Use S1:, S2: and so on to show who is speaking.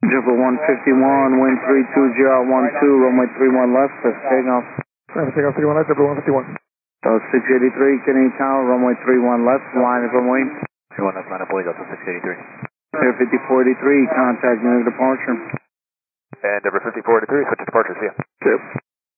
S1: Triple 151, wind 32012, runway 31 left, let's take off.
S2: Take off 31 left, Triple 151.
S1: 683, Kennedy Tower, runway 31 left, line up and wait.
S3: 31 left, line up, Delta 683.
S1: Air 5483, contact unit departure.
S3: And Denver 5483, switch to departure, see ya.
S1: Yep.